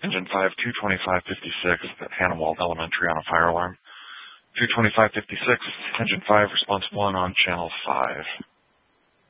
Engine 5, 22556 at Hannawald Elementary on a fire alarm. 22556, Engine 5, response 1 on channel 5.